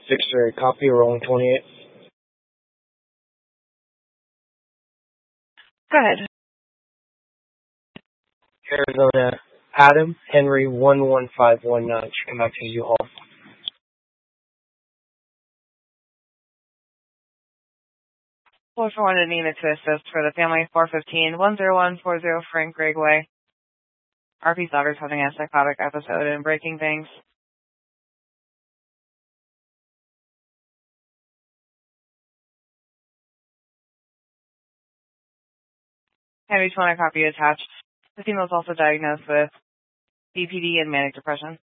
6-3, copy, rolling 28. Go ahead. Arizona, Adam, Henry, 11519. Come back to you, Hall. Four for 1 to Nina to assist for the family, 415-10140 Frank Gregway. RP's daughter's having a psychotic episode and breaking things. Henry 20 copy attached. The female is also diagnosed with BPD and manic depression.